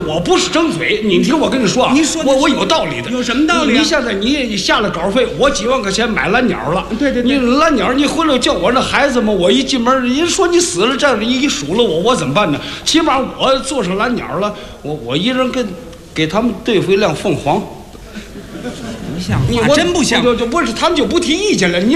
我不是争嘴，你听我跟你说啊， 你说我有道理的。 有什么道理啊？ 你现在你下了稿费，我几万块钱买蓝鸟了。 对对对， 你蓝鸟，你回来叫我那孩子们，我一进门，人说你死了，这样一数了我怎么办呢？起码我坐上蓝鸟了，我一人给他们对付一辆凤凰。 不像话，真不像。 就不是他们就不提意见了。你